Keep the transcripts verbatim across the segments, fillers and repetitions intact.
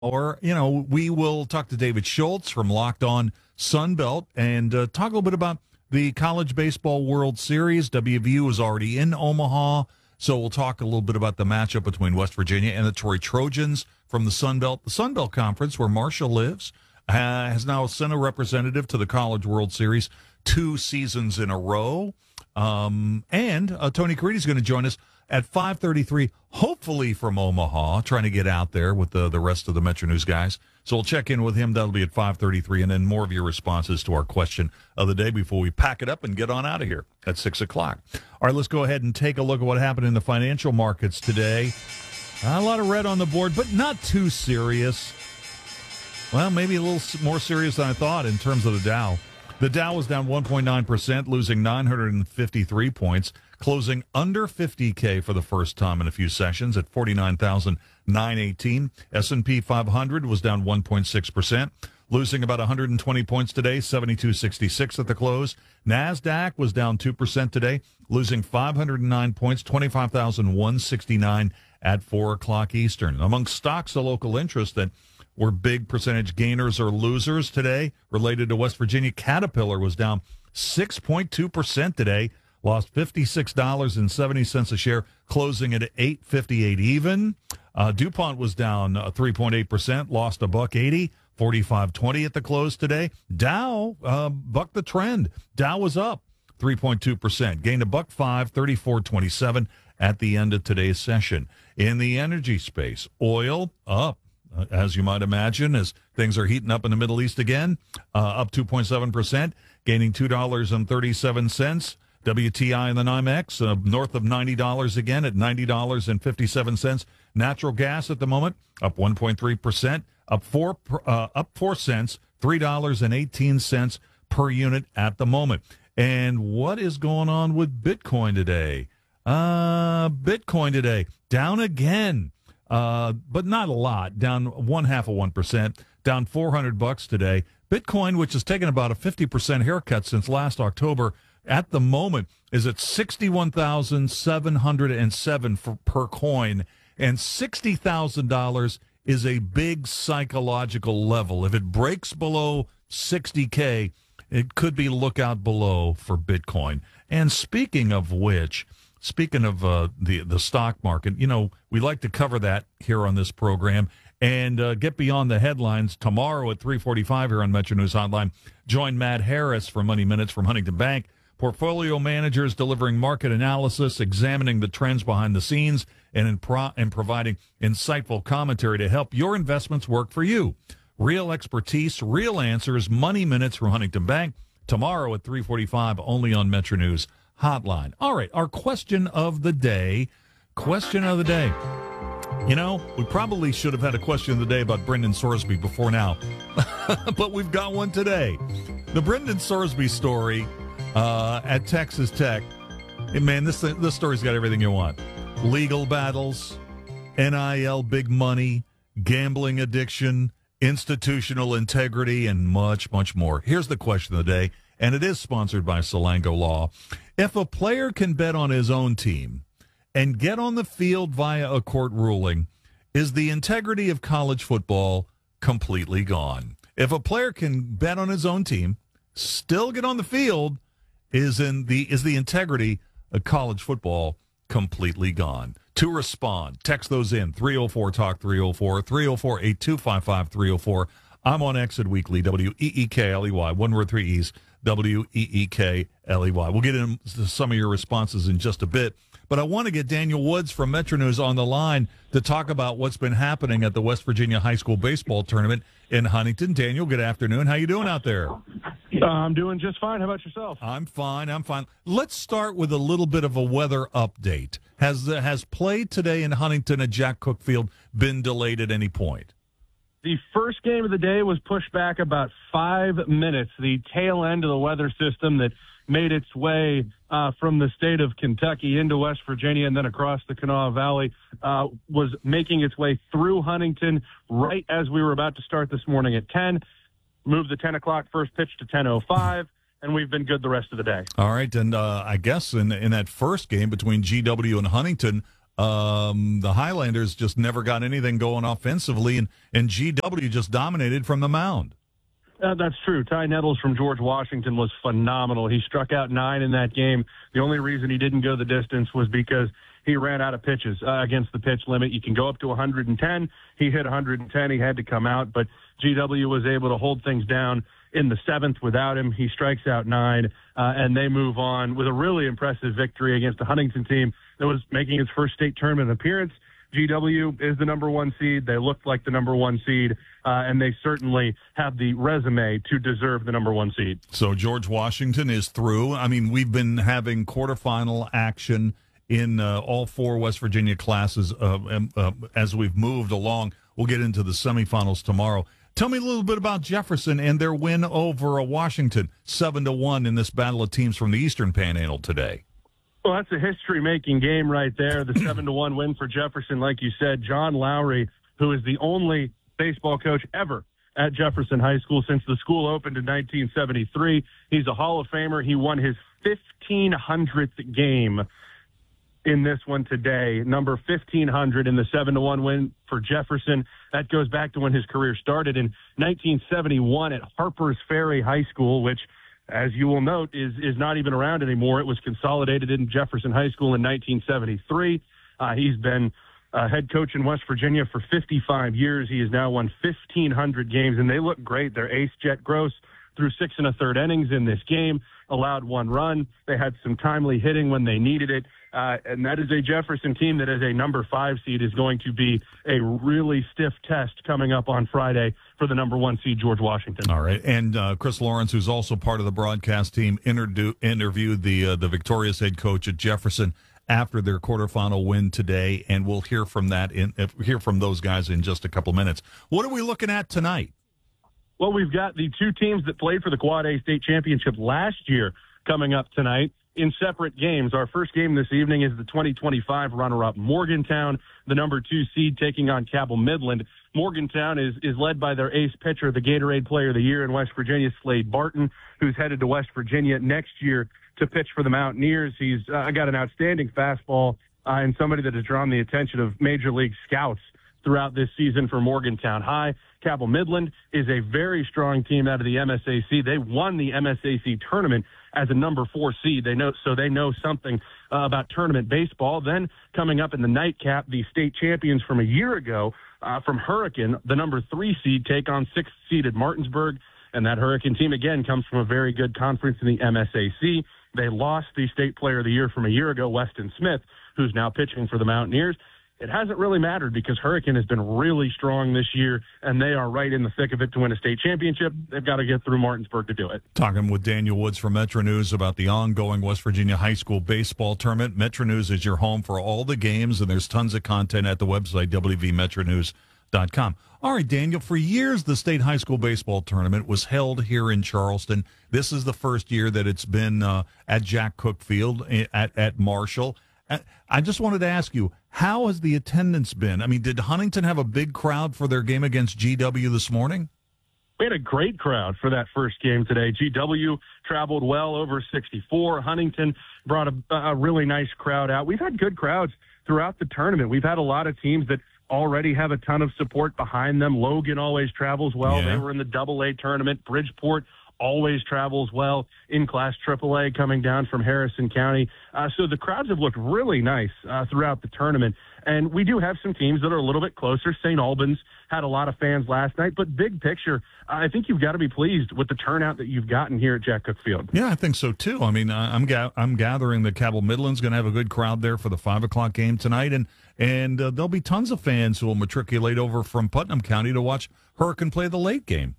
Or, you know, we will talk to David Schultz from Locked On Sunbelt and uh, talk a little bit about the College Baseball World Series. W V U is already in Omaha, so we'll talk a little bit about the matchup between West Virginia and the Troy Trojans from the Sunbelt. The Sunbelt Conference, where Marshall lives, uh, has now sent a representative to the College World Series two seasons in a row. Um, and uh, Tony Caridi is going to join us at five thirty-three, hopefully from Omaha, trying to get out there with the, the rest of the Metro News guys. So we'll check in with him. That'll be at five thirty-three, and then more of your responses to our question of the day before we pack it up and get on out of here at six o'clock. All right, let's go ahead and take a look at what happened in the financial markets today. A lot of red on the board, but not too serious. Well, maybe a little more serious than I thought in terms of the Dow. The Dow was down one point nine percent, losing nine hundred fifty-three points, closing under fifty K for the first time in a few sessions at forty-nine thousand nine hundred eighteen. S and P five hundred was down one point six percent, losing about one hundred twenty points today, seventy-two sixty-six at the close. NASDAQ was down two percent today, losing five hundred nine points, twenty-five thousand one hundred sixty-nine at four o'clock Eastern. Among stocks of local interest that were big percentage gainers or losers today related to West Virginia, Caterpillar was down six point two percent today, lost fifty-six dollars and seventy cents a share, closing at eight fifty-eight even. Uh, DuPont was down uh, three point eight percent, lost a buck eighty, forty-five twenty at the close today. Dow uh, bucked the trend. Dow was up three point two percent, gained a buck five, thirty-four twenty-seven at the end of today's session. In the energy space, oil up, uh, as you might imagine, as things are heating up in the Middle East again, uh, up two point seven percent, gaining two dollars and thirty-seven cents. W T I and the NYMEX uh, north of ninety dollars again at ninety dollars and fifty-seven cents. Natural gas at the moment up one point three percent, up four uh, up four cents, three dollars and eighteen cents per unit at the moment. And what is going on with Bitcoin today? Uh, Bitcoin today down again, uh, but not a lot. Down one half of one percent, down four hundred bucks today. Bitcoin, which has taken about a fifty percent haircut since last October, at the moment is at sixty-one thousand seven hundred seven for, per coin, and sixty thousand dollars is a big psychological level. If it breaks below sixty K, it could be lookout below for Bitcoin. And speaking of which, speaking of uh, the, the stock market, you know, we like to cover that here on this program and uh, get beyond the headlines. Tomorrow at three forty-five here on Metro News Hotline, join Matt Harris for Money Minutes from Huntington Bank. Portfolio managers delivering market analysis, examining the trends behind the scenes, and, in pro- and providing insightful commentary to help your investments work for you. Real expertise, real answers, Money Minutes from Huntington Bank. Tomorrow at three forty-five, only on Metro News Hotline. All right, our question of the day. Question of the day. You know, we probably should have had a question of the day about Brendan Sorsby before now, but we've got one today. The Brendan Sorsby story uh, at Texas Tech. Hey, man, this this story's got everything you want. Legal battles, N I L big money, gambling addiction, institutional integrity, and much, much more. Here's the question of the day, and it is sponsored by Salango Law. If a player can bet on his own team and get on the field via a court ruling, is the integrity of college football completely gone? If a player can bet on his own team, still get on the field, is in the is the integrity of college football completely gone? To respond, text those in, three oh four talk three oh four, three oh four, eight two five five, three oh four. I'm on Exit Weekly, W E E K L E Y, one word, three E's, W E E K L E Y. We'll get into some of your responses in just a bit, but I want to get Daniel Woods from Metro News on the line to talk about what's been happening at the West Virginia High School Baseball Tournament in Huntington. Daniel, good afternoon. How you doing out there? Uh, I'm doing just fine. How about yourself? I'm fine. I'm fine. Let's start with a little bit of a weather update. Has the, has play today in Huntington at Jack Cook Field been delayed at any point? The first game of the day was pushed back about five minutes. The tail end of the weather system that made its way uh, from the state of Kentucky into West Virginia and then across the Kanawha Valley uh, was making its way through Huntington right as we were about to start this morning at ten. Moved the ten o'clock first pitch to ten oh five, and we've been good the rest of the day. All right, and uh, I guess in in that first game between G W and Huntington, Um, the Highlanders just never got anything going offensively, and, and G W just dominated from the mound. Uh, that's true. Ty Nettles from George Washington was phenomenal. He struck out nine in that game. The only reason he didn't go the distance was because he ran out of pitches uh, against the pitch limit. You can go up to one hundred ten. He hit one hundred ten. He had to come out, but G W was able to hold things down in the seventh without him. He strikes out nine, uh, and they move on with a really impressive victory against a Huntington team that was making its first state tournament appearance. G W is the number one seed. They looked like the number one seed, uh, and they certainly have the resume to deserve the number one seed. So George Washington is through. I mean, we've been having quarterfinal action in uh, all four West Virginia classes uh, uh, as we've moved along. We'll get into the semifinals tomorrow. Tell me a little bit about Jefferson and their win over uh, Washington, seven to one in this battle of teams from the Eastern Panhandle today. Well, that's a history-making game right there. The seven to one win for Jefferson, like you said. John Lowry, who is the only baseball coach ever at Jefferson High School since the school opened in nineteen seventy-three. He's a Hall of Famer. He won his fifteen hundredth game in this one today, number fifteen hundred in the seven to one win for Jefferson. That goes back to when his career started in nineteen seventy-one at Harpers Ferry High School, which, as you will note, is is not even around anymore. It was consolidated in Jefferson High School in nineteen seventy-three. Uh, he's been uh, head coach in West Virginia for fifty-five years. He has now won fifteen hundred games, and they look great. Their ace, Jet Gross, threw six and a third innings in this game, allowed one run. They had some timely hitting when they needed it. Uh, and that is a Jefferson team that as a number five seed is going to be a really stiff test coming up on Friday for the number one seed, George Washington. All right. And uh, Chris Lawrence, who's also part of the broadcast team, interdu- interviewed the uh, the victorious head coach at Jefferson after their quarterfinal win today. And we'll hear from that in uh, hear from those guys in just a couple minutes. What are we looking at tonight? Well, we've got the two teams that played for the Quad A state championship last year coming up tonight in separate games. Our first game this evening is the twenty twenty-five runner-up Morgantown, the number two seed, taking on Cabell Midland. Morgantown is, is led by their ace pitcher, the Gatorade Player of the Year in West Virginia, Slade Barton, who's headed to West Virginia next year to pitch for the Mountaineers. He's uh, got an outstanding fastball uh, and somebody that has drawn the attention of Major League scouts throughout this season for Morgantown High. Cabell Midland is a very strong team out of the M S A C. They won the M S A C tournament as a number four seed. They know, so they know something uh, about tournament baseball. Then coming up in the nightcap, the state champions from a year ago uh, from Hurricane, the number three seed, take on sixth seeded Martinsburg. And that Hurricane team, again, comes from a very good conference in the M S A C. They lost the state player of the year from a year ago, Weston Smith, who's now pitching for the Mountaineers. It hasn't really mattered because Hurricane has been really strong this year, and they are right in the thick of it to win a state championship. They've got to get through Martinsburg to do it. Talking with Daniel Woods from Metro News about the ongoing West Virginia High School baseball tournament. Metro News is your home for all the games, and there's tons of content at the website, w v metro news dot com. All right, Daniel, for years the state high school baseball tournament was held here in Charleston. This is the first year that it's been uh, at Jack Cook Field at, at Marshall. I just wanted to ask you, how has the attendance been? I mean, did Huntington have a big crowd for their game against G W this morning? We had a great crowd for that first game today. G W traveled well over sixty-four. Huntington brought a, a really nice crowd out. We've had good crowds throughout the tournament. We've had a lot of teams that already have a ton of support behind them. Logan always travels well. Yeah. They were in the double A tournament. Bridgeport always travels well in Class triple A coming down from Harrison County. Uh, so the crowds have looked really nice uh, throughout the tournament. And we do have some teams that are a little bit closer. Saint Albans had a lot of fans last night. But big picture, I think you've got to be pleased with the turnout that you've gotten here at Jack Cook Field. Yeah, I think so, too. I mean, I'm ga- I'm gathering that Cabell Midland's going to have a good crowd there for the five o'clock game tonight. And, and uh, there'll be tons of fans who will matriculate over from Putnam County to watch Hurricane play the late game.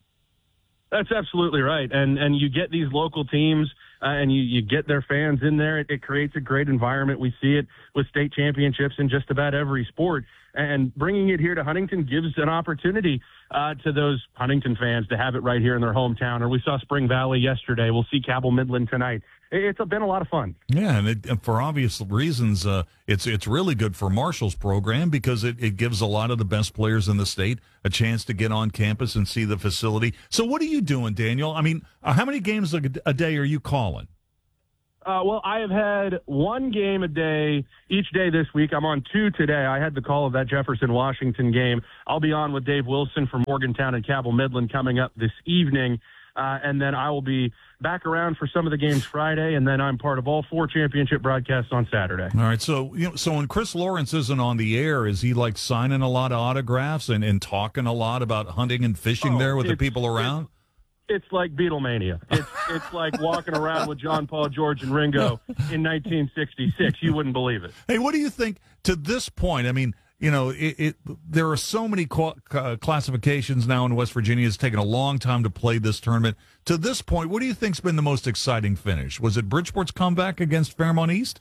That's absolutely right. And and you get these local teams uh, and you, you get their fans in there. It, it creates a great environment. We see it with state championships in just about every sport. And bringing it here to Huntington gives an opportunity uh, to those Huntington fans to have it right here in their hometown. Or we saw Spring Valley yesterday. We'll see Cabell Midland tonight. It's been a lot of fun. Yeah, and, it, and for obvious reasons, uh, it's it's really good for Marshall's program because it, it gives a lot of the best players in the state a chance to get on campus and see the facility. So what are you doing, Daniel? I mean, uh, how many games a, a day are you calling? Uh, well, I have had one game a day each day this week. I'm on two today. I had the call of that Jefferson-Washington game. I'll be on with Dave Wilson from Morgantown and Cabell Midland coming up this evening. Uh, and then I will be back around for some of the games Friday, and then I'm part of all four championship broadcasts on Saturday. All right, so you know, so when Chris Lawrence isn't on the air, is he like signing a lot of autographs and, and talking a lot about hunting and fishing oh, there with the people around? It's like Beatlemania. It's it's like walking around with John, Paul, George, and Ringo in nineteen sixty-six. You wouldn't believe it. Hey, what do you think to this point? I mean, you know, it, it there are so many qu- uh, classifications now in West Virginia. It's taken a long time to play this tournament. To this point, what do you think's been the most exciting finish? Was it Bridgeport's comeback against Fairmont East?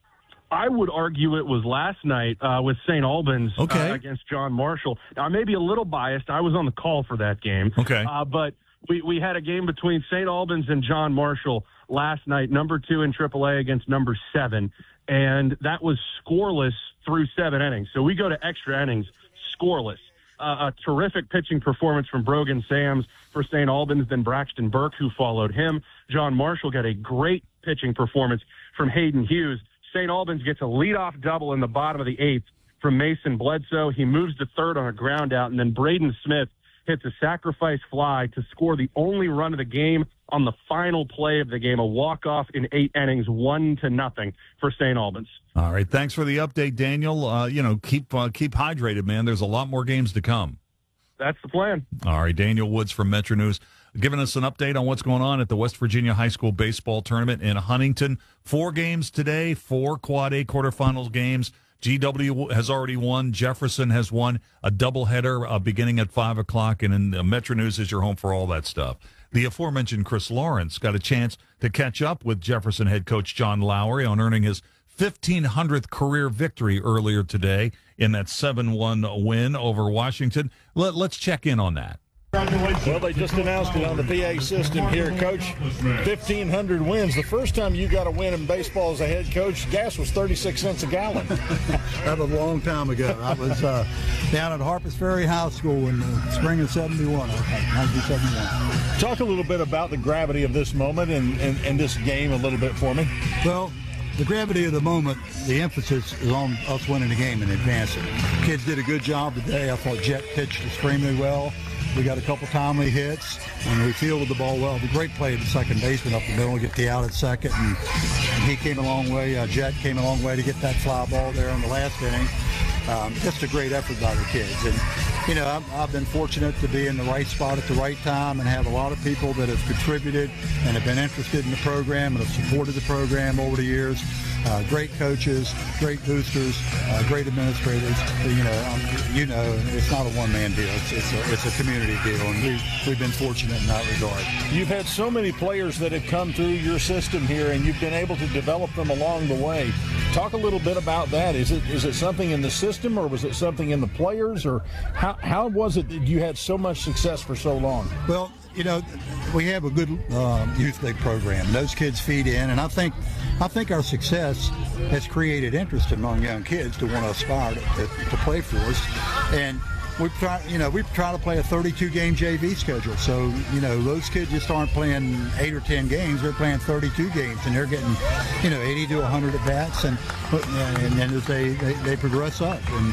I would argue it was last night uh, with Saint Albans okay. uh, against John Marshall. Now, I may be a little biased. I was on the call for that game. Okay. Uh, but we, we had a game between Saint Albans and John Marshall last night, number two in triple A against number seven, and that was scoreless through seven innings. So we go to extra innings, scoreless. Uh, a terrific pitching performance from Brogan Sams for Saint Albans, then Braxton Burke, who followed him. John Marshall got a great pitching performance from Hayden Hughes. Saint Albans gets a leadoff double in the bottom of the eighth from Mason Bledsoe. He moves to third on a ground out, and then Braden Smith hits a sacrifice fly to score the only run of the game on the final play of the game, a walk-off in eight innings, one to nothing for Saint Albans. All right, thanks for the update, Daniel. Uh, you know, keep uh, keep hydrated, man. There's a lot more games to come. That's the plan. All right, Daniel Woods from Metro News giving us an update on what's going on at the West Virginia High School Baseball Tournament in Huntington. Four games today, four Quad A quarterfinals games. G W has already won. Jefferson has won a doubleheader uh, beginning at five o'clock, and in, uh, Metro News is your home for all that stuff. The aforementioned Chris Lawrence got a chance to catch up with Jefferson head coach John Lowry on earning his fifteen hundredth career victory earlier today in that seven one win over Washington. Let, let's check in on that. Well, they just announced it on the P A system here, Coach. fifteen hundred wins. The first time you got a win in baseball as a head coach, gas was thirty-six cents a gallon. That was a long time ago. I was uh, down at Harpers Ferry High School in the spring of seventy-one, I think, nineteen seventy-one. Talk a little bit about the gravity of this moment and, and, and this game a little bit for me. Well, the gravity of the moment, the emphasis is on us winning the game and advancing. Kids did a good job today. I thought Jet pitched extremely well. We got a couple timely hits, and we fielded the ball well. The great play at the second baseman up the middle, get the out at second, and, and he came a long way. Uh, Jet came a long way to get that fly ball there in the last inning. Um, just a great effort by the kids. And, you know, I've, I've been fortunate to be in the right spot at the right time and have a lot of people that have contributed and have been interested in the program and have supported the program over the years. Uh, great coaches, great boosters, uh, great administrators. You know, um, you know, it's not a one-man deal. It's, it's, a, it's a community deal, and we, we've been fortunate in that regard. You've had so many players that have come through your system here, and you've been able to develop them along the way. Talk a little bit about that. Is it is it something in the system, or was it something in the players, or how, how was it that you had so much success for so long? Well, you know, we have a good um, youth league program. Those kids feed in, and I think I think our success has created interest among young kids to want to aspire to, to, to play for us. And we try, you know, we try to play a thirty-two game J V schedule. So, you know, those kids just aren't playing eight or ten games. They're playing thirty-two games, and they're getting, you know, eighty to one hundred at bats, and and then as they, they, they progress up, and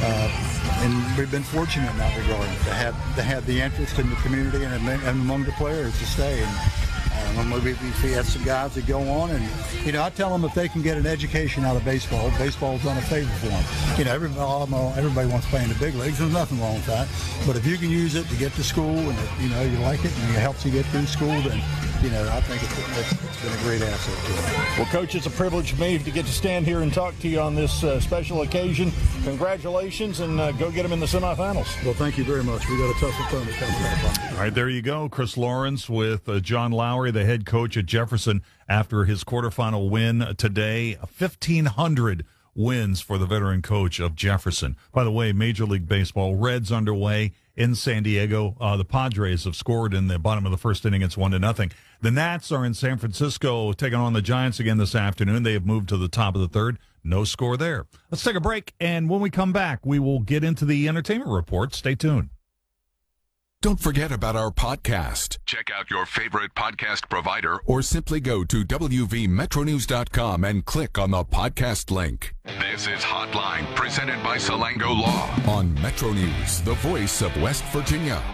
uh, and we've been fortunate in that regard to have to have the interest in the community and, and among the players to stay. And, Um, we, we had some guys that go on, and you know, I tell them if they can get an education out of baseball, baseball's done a favor for them. You know, everybody, everybody wants to play in the big leagues. There's nothing wrong with that. But if you can use it to get to school, and it, you know you like it, and it helps you get through school, then you know I think it's, it's, it's been a great asset to them. Well, Coach, it's a privilege for me to get to stand here and talk to you on this uh, special occasion. Congratulations, and uh, go get them in the semifinals. Well, thank you very much. We got a tough opponent coming up. All right, there you go. Chris Lawrence with uh, John Lowry, the head coach at Jefferson, after his quarterfinal win today. fifteen hundred wins for the veteran coach of Jefferson. By the way, Major League Baseball, Reds underway in San Diego. Uh, the Padres have scored in the bottom of the first inning. It's one to nothing. The Nats are in San Francisco taking on the Giants again this afternoon. They have moved to the top of the third. No score there. Let's take a break, and when we come back, we will get into the entertainment report. Stay tuned. Don't forget about our podcast. Check out your favorite podcast provider or simply go to W V Metro News dot com and click on the podcast link. This is Hotline, presented by Salango Law on Metro News, the voice of West Virginia.